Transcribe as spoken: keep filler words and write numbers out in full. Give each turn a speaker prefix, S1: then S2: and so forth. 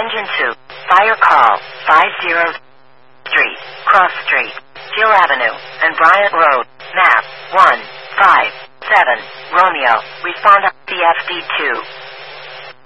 S1: Engine two. Fire call. five zero Street. Cross Street. Hill Avenue. And Bryant Road. Map. one five seven. Romeo. Respond to the F D two.